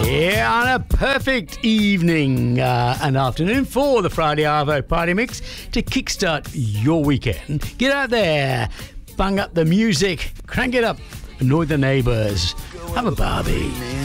Yeah, on a perfect evening and afternoon for the Friday Arvo Party Mix to kickstart your weekend. Get out there, bang up the music, crank it up, annoy the neighbours, have a barbie.